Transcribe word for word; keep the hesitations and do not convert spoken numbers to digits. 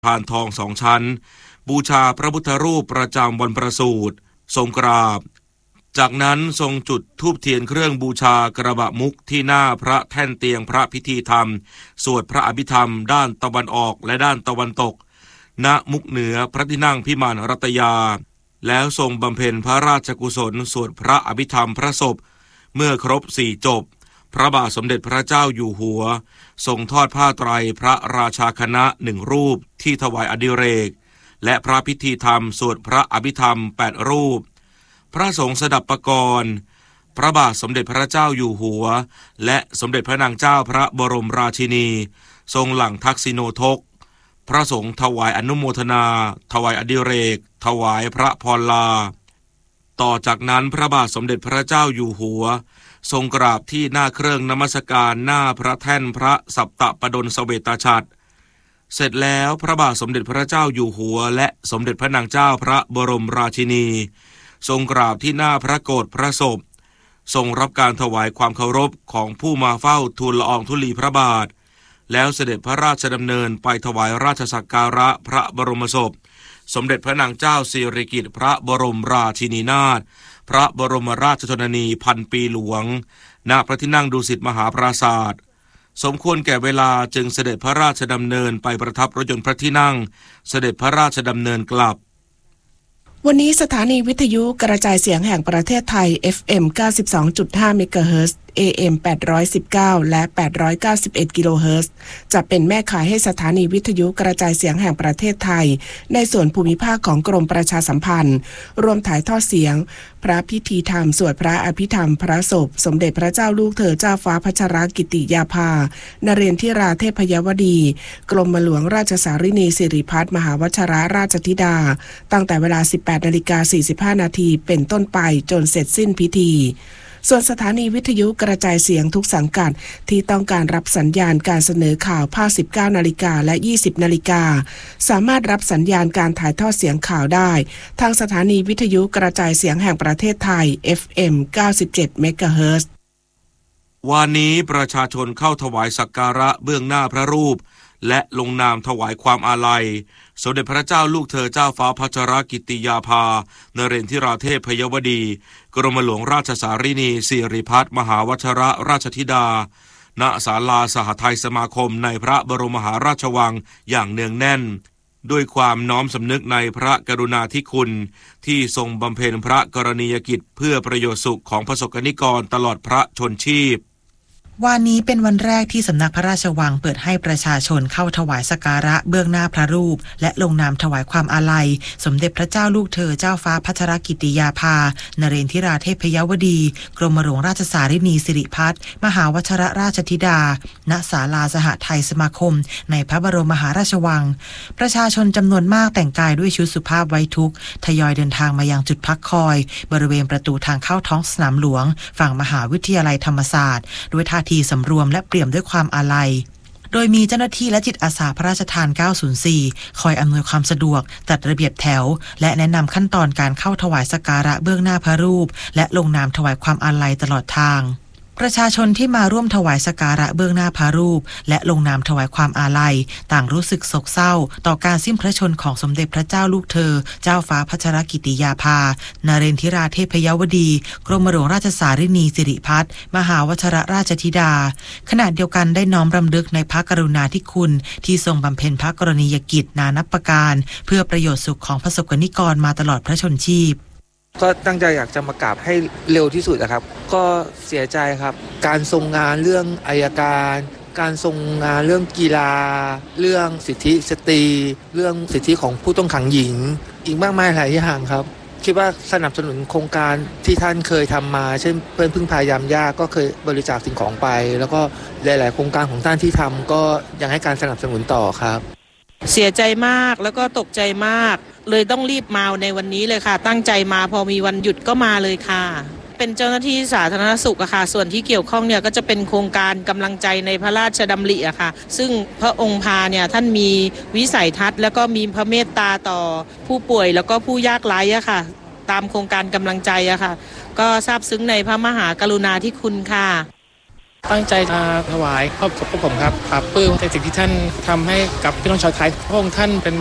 พานทองสองชั้นบูชาพระพุทธรูปประจำวันประสูติทรงกราบจากนั้นทรงจุดธูปเทียนเครื่องบูชากระบะมุกที่หน้าพระแท่นเตียงพระพิธีธรรมสวดพระอภิธรรมด้านตะวันออกและด้านตะวันตกณมุกเหนือพระที่นั่งพิมานรัตยาแล้วทรงบำเพ็ญพระราชกุศลสวดพระอภิธรรมพระศพเมื่อครบสี่จบพระบาทสมเด็จพระเจ้าอยู่หัวทรงทอดผ้าไตรพระราชาคณะหนึ่งรูปที่ถวายอดิเรกและพระพิธีธรรมสวดพระอภิธรรมแปดรูปพระสงฆ์สดับปกรณ์พระบาทสมเด็จพระเจ้าอยู่หัวและสมเด็จพระนางเจ้าพระบรมราชินีทรงหลั่งทักษิโนทกพระสงฆ์ถวายอนุโมทนาถวายอดิเรกถวายพระพรลาต่อจากนั้นพระบาทสมเด็จพระเจ้าอยู่หัวทรงกราบที่หน้าเครื่องนมัสการหน้าพระแท่นพระสัปตปดลเสวตฉัตรเสร็จแล้วพระบาทสมเด็จพระเจ้าอยู่หัวและสมเด็จพระนางเจ้าพระบรมราชินีทรงกราบที่หน้าพระโกฐพระศพทรงรับการถวายความเคารพของผู้มาเฝ้าทูลละอองธุลีพระบาทแล้วเสด็จพระราชดำเนินไปถวายราชสักการะพระบรมศพสมเด็จพระนางเจ้าสิริกิติ์พระบรมราชินีนาถพระบรมราชชนนีพันปีหลวงณพระที่นั่งดุสิตมหาปราสาทสมควรแก่เวลาจึงเสด็จพระราชดำเนินไปประทับรถยนต์พระที่นั่งเสด็จพระราชดำเนินกลับวันนี้สถานีวิทยุกระจายเสียงแห่งประเทศไทย เอฟ เอ็ม เก้าสิบสองจุดห้า เมกะเฮิรตซ์ เอ เอ็ม แปดร้อยสิบเก้า และ แปดร้อยเก้าสิบเอ็ด กิโลเฮิรตซ์จะเป็นแม่ข่ายให้สถานีวิทยุกระจายเสียงแห่งประเทศไทยในส่วนภูมิภาคของกรมประชาสัมพันธ์รวมถ่ายทอดเสียงพระพิธีธรรมสวดพระอภิธรรมพระศพสมเด็จพระเจ้าลูกเธอเจ้าฟ้าพัชรกิติยาภานเรนทิราเทพยวดีกรมหลวงราชสารินีสิริพัฒน์มหาวชรราชธิดาตั้งแต่เวลา สิบแปดนาฬิกาสี่สิบห้า นาทีเป็นต้นไปจนเสร็จสิ้นพิธีส่วนสถานีวิทยุกระจายเสียงทุกสังกัดที่ต้องการรับสัญญาณการเสนอข่าวภาค สิบเก้านาฬิกาและยี่สิบนาฬิกาสามารถรับสัญญาณการถ่ายทอดเสียงข่าวได้ทางสถานีวิทยุกระจายเสียงแห่งประเทศไทย เอฟ เอ็ม เก้าสิบเจ็ด เมกะเฮิรตซ์วันนี้ประชาชนเข้าถวายสักการะเบื้องหน้าพระรูปและลงนามถวายความอาลัยสมเด็จพระเจ้าลูกเธอเจ้าฟ้าพัชรกิติยาภานเรนทิราเทพยวดีกรมหลวงราชสารินีสิริพัฒน์มหาวชรราชธิดาณศาลาสหทัยสมาคมในพระบรมมหาราชวังอย่างเนืองแน่นด้วยความน้อมสำนึกในพระกรุณาธิคุณที่ทรงบำเพ็ญพระกรณียกิจเพื่อประโยชน์สุขของประสบกนิกรตลอดพระชนชีพวันนี้เป็นวันแรกที่สำนักพระราชวังเปิดให้ประชาชนเข้าถวายสักการะเบื้องหน้าพระรูปและลงนามถวายความอาลัยสมเด็จพระเจ้าลูกเธอเจ้าฟ้าพัชรกิติยาภานเรนทิราเทพยวดีกรมหลวงราชสารินีสิริพัฒน์มหาวชรราชธิดาณศาลาสหทัยสมาคมในพระบรมมหาราชวังประชาชนจำนวนมากแต่งกายด้วยชุดสุภาพไว้ทุกข์ทยอยเดินทางมายังจุดพักคอยบริเวณประตูทางเข้าท้องสนามหลวงฝั่งมหาวิทยาลัยธรรมศาสตร์ด้วยท่าทีสำรวมและเปี่ยมด้วยความอาลัยโดยมีเจ้าหน้าที่และจิตอาสาพระราชทานเก้าศูนย์สี่คอยอำนวยความสะดวกจัดระเบียบแถวและแนะนำขั้นตอนการเข้าถวายสักการะเบื้องหน้าพระรูปและลงนามถวายความอาลัยตลอดทางประชาชนที่มาร่วมถวายสักการะเบื้องหน้าพระรูปและลงนามถวายความอาลัยต่างรู้สึกโศกเศร้าต่อการสิ้นพระชนของสมเด็จพระเจ้าลูกเธอเจ้าฟ้าพัชรกิติยาภานเรนทิราเทพยวดีกรมหลวงราชสารินีสิริพัฒน์มหาวชรราชธิดาขณะเดียวกันได้น้อมรำลึกในพระกรุณาธิคุณที่ทรงบำเพ็ญพระกรณียกิจนานับประการเพื่อประโยชน์สุขของประสบกนิกรมาตลอดพระชนชีพก็ตั้งใจอยากจะมากราบให้เร็วที่สุดนะครับก็เสียใจครับการทรงงานเรื่องอัยการการทรงงานเรื่องกีฬาเรื่องสิทธิสตรีเรื่องสิทธิของผู้ต้องขังหญิงอีกมากมายหลายอย่างครับคิดว่าสนับสนุนโครงการที่ท่านเคยทำมาเช่นเพื่อนพึ่งพายามยากก็เคยบริจาคสิ่งของไปแล้วก็หลายๆโครงการของท่านที่ทำก็ยังให้การสนับสนุนต่อครับเสียใจมากแล้วก็ตกใจมากเลยต้องรีบมาในวันนี้เลยค่ะตั้งใจมาพอมีวันหยุดก็มาเลยค่ะเป็นเจ้าหน้าที่สาธารณสุขอะค่ะส่วนที่เกี่ยวข้องเนี่ยก็จะเป็นโครงการกำลังใจในพระราชดำริอะค่ะซึ่งพระองค์พาเนี่ยท่านมีวิสัยทัศน์แล้วก็มีพระเมตตาต่อผู้ป่วยแล้วก็ผู้ยากไร้อะค่ะตามโครงการกำลังใจอะค่ะก็ซาบซึ้งในพระมหากรุณาธิคุณค่ะตั้งใจมาถวายครอบครัวผมครับปราบปลื้มในสิ่งที่ท่านทำให้กับพี่น้องชาวไทยพระองค์ท่านเป็น